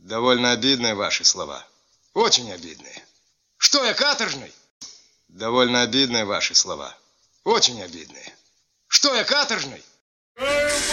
Довольно обидные ваши слова. Очень обидные. Что, я каторжный? Довольно обидные ваши слова. Очень обидные. Что, я каторжный?